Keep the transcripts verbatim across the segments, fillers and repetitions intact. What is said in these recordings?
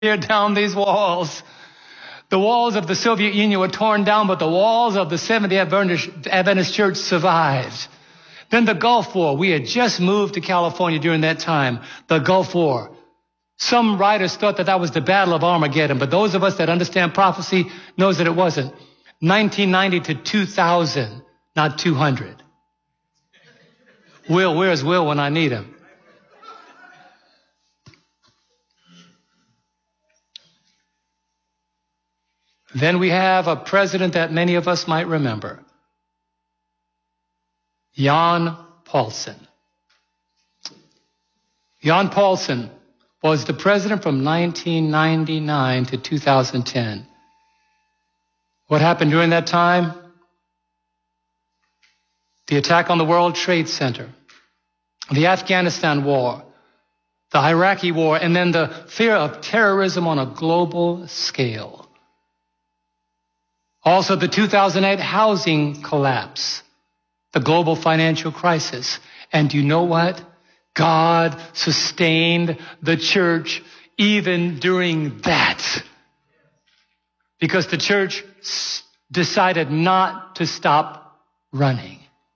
tear down these walls. The walls of the Soviet Union were torn down, but the walls of the Seventh-day Adventist Church survived. Then the Gulf War. We had just moved to California during that time. The Gulf War. Some writers thought that that was the Battle of Armageddon, but those of us that understand prophecy knows that it wasn't. nineteen ninety to two thousand, not two hundred. Will, where's Will when I need him? Then we have a president that many of us might remember. Jan Paulsen. Jan Paulsen was the president from nineteen ninety-nine to two thousand ten. What happened during that time? The attack on the World Trade Center, the Afghanistan war, the Iraqi war, and then the fear of terrorism on a global scale. Also, the two thousand eight housing collapse, the global financial crisis. And you know what? God sustained the church even during that. Because the church decided not to stop running.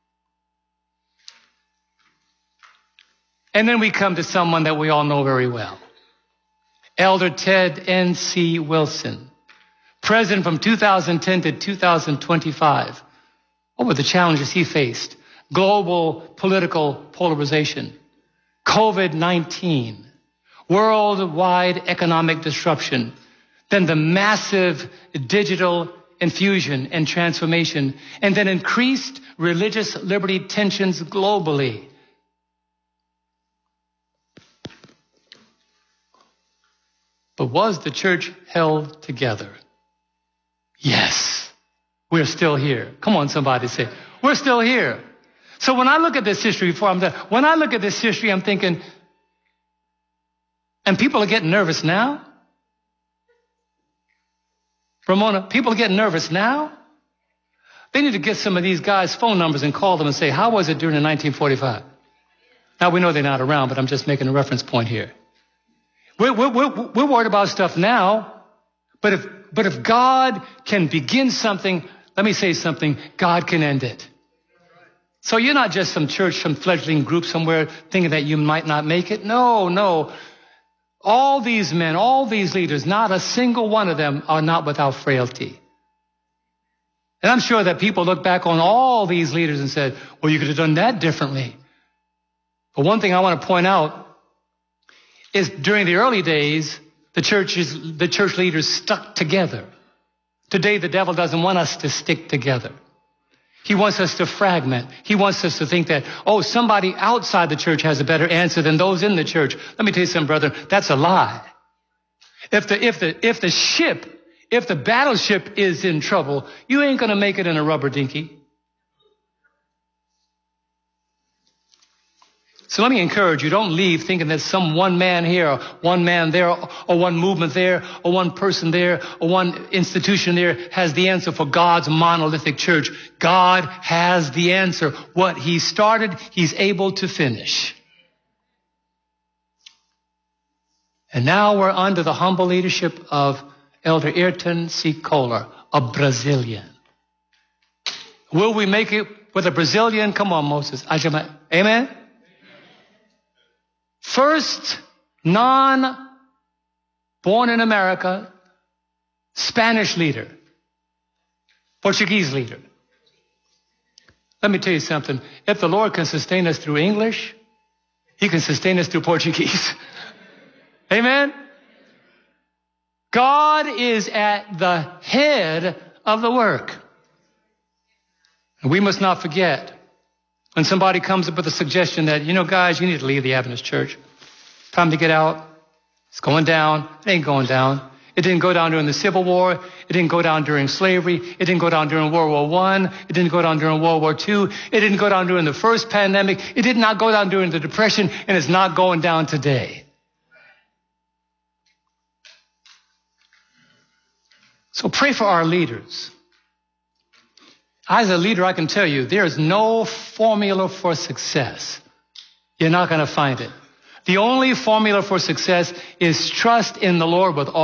And then we come to someone that we all know very well. Elder Ted N C Wilson, president from two thousand ten to two thousand twenty-five. What were the challenges he faced? Global political polarization, COVID nineteen, worldwide economic disruption, then the massive digital infusion and transformation, and then increased religious liberty tensions globally. But was the church held together? Yes, we're still here. Come on, somebody say, we're still here. So when I look at this history, before I'm done, when I look at this history, I'm thinking, and people are getting nervous now? Ramona, people are getting nervous now? They need to get some of these guys' phone numbers and call them and say, how was it during the nineteen forty-five? Now, we know they're not around, but I'm just making a reference point here. We're, we're, we're, we're worried about stuff now, but if, but if God can begin something, let me say something, God can end it. So you're not just some church, some fledgling group somewhere thinking that you might not make it. No, no. All these men, all these leaders, not a single one of them are not without frailty. And I'm sure that people look back on all these leaders and said, well, you could have done that differently. But one thing I want to point out is during the early days, the churches, the church leaders stuck together. Today, the devil doesn't want us to stick together. He wants us to fragment. He wants us to think that, oh, somebody outside the church has a better answer than those in the church. Let me tell you something, brother. That's a lie. If the, if the, if the ship, if the battleship is in trouble, you ain't going to make it in a rubber dinghy. So let me encourage you, don't leave thinking that some one man here, or one man there, or one movement there, or one person there, or one institution there has the answer for God's monolithic church. God has the answer. What he started, he's able to finish. And now we're under the humble leadership of Elder Ayrton C. Kohler, a Brazilian. Will we make it with a Brazilian? Come on, Moses. Amen? First non-born in America, Spanish leader, Portuguese leader. Let me tell you something. If the Lord can sustain us through English, he can sustain us through Portuguese. Amen? God is at the head of the work. And we must not forget, when somebody comes up with a suggestion that, you know, guys, you need to leave the Adventist church. Time to get out. It's going down. It ain't going down. It didn't go down during the Civil War. It didn't go down during slavery. It didn't go down during World War One. It didn't go down during World War Two. It didn't go down during the first pandemic. It did not go down during the Depression, and it's not going down today. So pray for our leaders. As a leader, I can tell you, there is no formula for success. You're not going to find it. The only formula for success is trust in the Lord with all